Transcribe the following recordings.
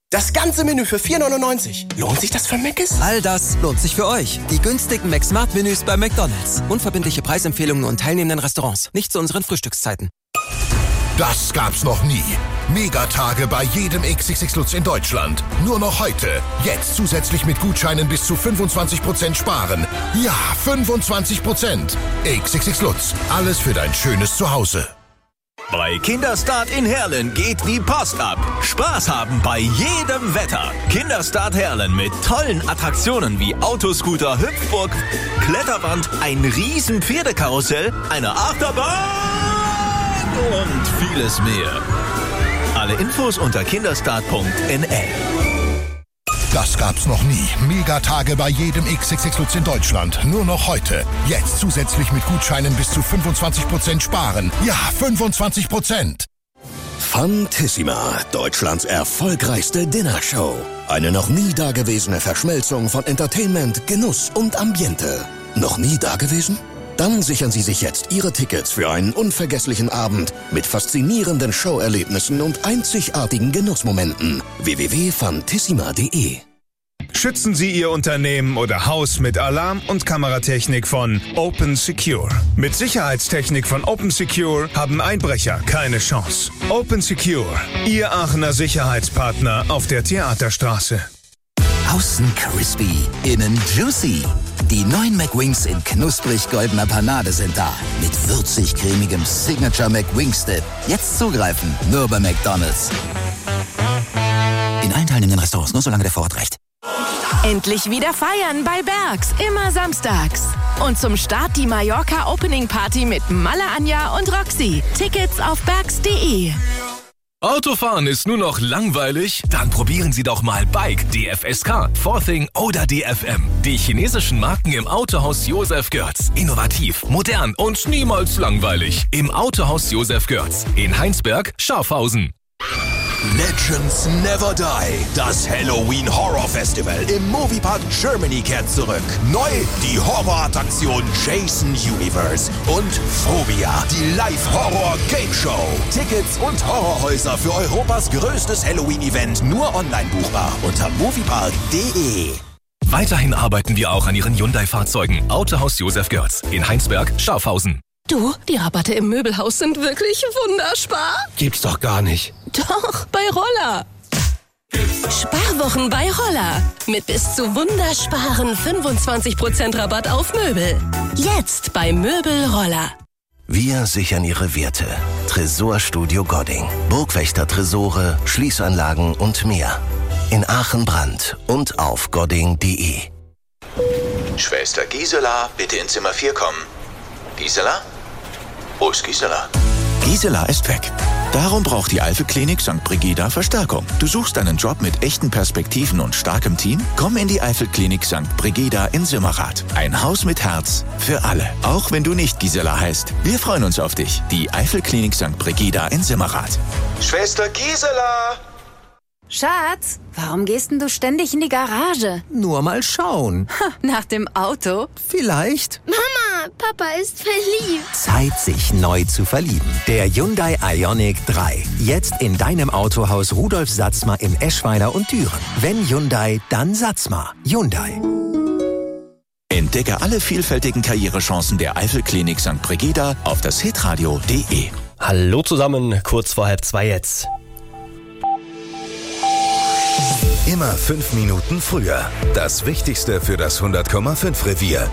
Das ganze Menü für 4,99. Lohnt sich das für Mc's? All das lohnt sich für euch. Die günstigen McSmart-Menüs bei McDonald's. Unverbindliche Preisempfehlungen und teilnehmenden Restaurants. Nicht zu unseren Frühstückszeiten. Das gab's noch nie. Megatage bei jedem XXX Lutz in Deutschland. Nur noch heute. Jetzt zusätzlich mit Gutscheinen bis zu 25% sparen. Ja, 25%. XXX Lutz. Alles für dein schönes Zuhause. Bei Kinderstart in Herlen geht die Post ab. Spaß haben bei jedem Wetter. Kinderstart Herlen mit tollen Attraktionen wie Autoscooter, Hüpfburg, Kletterwand, ein riesen Pferdekarussell, eine Achterbahn und vieles mehr. Alle Infos unter kinderstart.nl. Das gab's noch nie. Megatage bei jedem XXX Lutz in Deutschland. Nur noch heute. Jetzt zusätzlich mit Gutscheinen bis zu 25% sparen. Ja, 25%. Fantissima, Deutschlands erfolgreichste Dinnershow. Eine noch nie dagewesene Verschmelzung von Entertainment, Genuss und Ambiente. Noch nie dagewesen? Dann sichern Sie sich jetzt Ihre Tickets für einen unvergesslichen Abend mit faszinierenden Showerlebnissen und einzigartigen Genussmomenten. www.fantissima.de. Schützen Sie Ihr Unternehmen oder Haus mit Alarm- und Kameratechnik von Open Secure. Mit Sicherheitstechnik von Open Secure haben Einbrecher keine Chance. Open Secure, Ihr Aachener Sicherheitspartner auf der Theaterstraße. Außen crispy, innen juicy. Die neuen McWings in knusprig-goldener Panade sind da. Mit würzig-cremigem Signature McWings-Dip. Jetzt zugreifen, nur bei McDonald's. In allen teilnehmenden Restaurants, nur solange der Vorrat reicht. Endlich wieder feiern bei Bergs, immer samstags. Und zum Start die Mallorca Opening Party mit Malle Anja und Roxy. Tickets auf bergs.de. Autofahren ist nur noch langweilig? Dann probieren Sie doch mal Bike, DFSK, Forthing oder DFM. Die chinesischen Marken im Autohaus Josef Görz. Innovativ, modern und niemals langweilig. Im Autohaus Josef Görz. In Heinsberg, Schafhausen. Legends Never Die. Das Halloween Horror Festival im Moviepark Germany kehrt zurück. Neu die Horrorattraktion Jason Universe und Phobia, die Live-Horror-Game-Show. Tickets und Horrorhäuser für Europas größtes Halloween-Event nur online buchbar unter moviepark.de. Weiterhin arbeiten wir auch an Ihren Hyundai-Fahrzeugen. Autohaus Josef Görz. In Heinsberg, Schafhausen. Du, die Rabatte im Möbelhaus sind wirklich wunderspar. Gibt's doch gar nicht. Doch, bei Roller. Sparwochen bei Roller. Mit bis zu wundersparen 25% Rabatt auf Möbel. Jetzt bei Möbel Roller. Wir sichern Ihre Werte. Tresorstudio Godding. Burgwächter-Tresore, Schließanlagen und mehr. In Aachen-Brand und auf godding.de. Schwester Gisela, bitte in Zimmer 4 kommen. Gisela? Wo ist Gisela? Gisela ist weg. Darum braucht die Eifel-Klinik St. Brigida Verstärkung. Du suchst einen Job mit echten Perspektiven und starkem Team? Komm in die Eifel-Klinik St. Brigida in Simmerath. Ein Haus mit Herz für alle. Auch wenn du nicht Gisela heißt. Wir freuen uns auf dich. Die Eifel-Klinik St. Brigida in Simmerath. Schwester Gisela! Schatz, warum gehst denn du ständig in die Garage? Nur mal schauen. Nach dem Auto? Vielleicht. Mama, Papa ist verliebt. Zeit, sich neu zu verlieben. Der Hyundai Ioniq 3. Jetzt in deinem Autohaus Rudolf Satzmer in Eschweiler und Düren. Wenn Hyundai, dann Satzmer. Hyundai. Entdecke alle vielfältigen Karrierechancen der Eifel-Klinik St. Brigida auf das hitradio.de. Hallo zusammen, kurz vor 1:30 jetzt. Immer 5 Minuten früher. Das Wichtigste für das 100,5 Revier.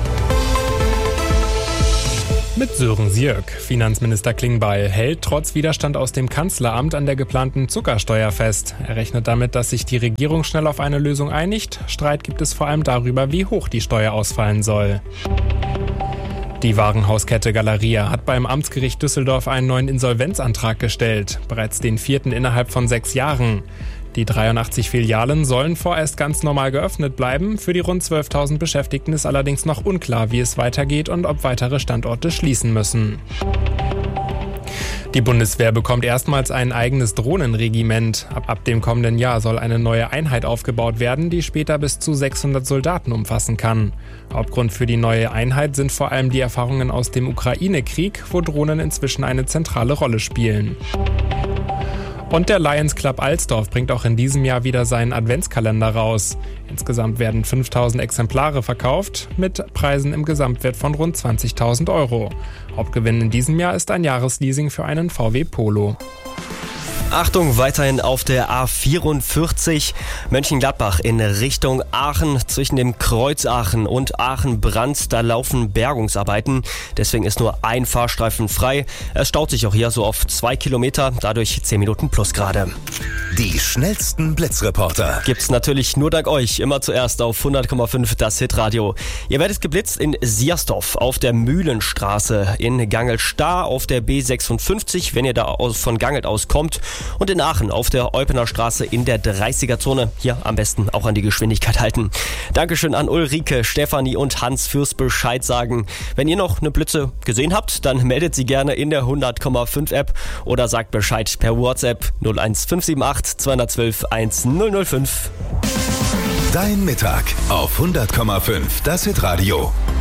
Mit Sören Sierk. Finanzminister Klingbeil hält trotz Widerstand aus dem Kanzleramt an der geplanten Zuckersteuer fest. Er rechnet damit, dass sich die Regierung schnell auf eine Lösung einigt. Streit gibt es vor allem darüber, wie hoch die Steuer ausfallen soll. Die Warenhauskette Galeria hat beim Amtsgericht Düsseldorf einen neuen Insolvenzantrag gestellt. Bereits den 4. innerhalb von 6 Jahren. Die 83 Filialen sollen vorerst ganz normal geöffnet bleiben. Für die rund 12.000 Beschäftigten ist allerdings noch unklar, wie es weitergeht und ob weitere Standorte schließen müssen. Die Bundeswehr bekommt erstmals ein eigenes Drohnenregiment. Ab dem kommenden Jahr soll eine neue Einheit aufgebaut werden, die später bis zu 600 Soldaten umfassen kann. Hauptgrund für die neue Einheit sind vor allem die Erfahrungen aus dem Ukraine-Krieg, wo Drohnen inzwischen eine zentrale Rolle spielen. Und der Lions Club Alsdorf bringt auch in diesem Jahr wieder seinen Adventskalender raus. Insgesamt werden 5.000 Exemplare verkauft, mit Preisen im Gesamtwert von rund 20.000 Euro. Hauptgewinn in diesem Jahr ist ein Jahresleasing für einen VW Polo. Achtung, weiterhin auf der A44 Mönchengladbach in Richtung Aachen. Zwischen dem Kreuz Aachen und Aachen-Brandt, da laufen Bergungsarbeiten. Deswegen ist nur ein Fahrstreifen frei. Es staut sich auch hier so auf 2 Kilometer, dadurch 10 Minuten plus gerade. Die schnellsten Blitzreporter Gibt's natürlich nur dank euch. Immer zuerst auf 100,5 das Hitradio. Ihr werdet geblitzt in Siersdorf, auf der Mühlenstraße, in Gangelt-Stahr, auf der B56, wenn ihr da von Gangelt aus kommt. Und in Aachen auf der Eupener Straße in der 30er-Zone. Hier am besten auch an die Geschwindigkeit halten. Dankeschön an Ulrike, Stefanie und Hans fürs Bescheid sagen. Wenn ihr noch eine Blitze gesehen habt, dann meldet sie gerne in der 100,5 App oder sagt Bescheid per WhatsApp 01578 212 1005. Dein Mittag auf 100,5 das Hitradio.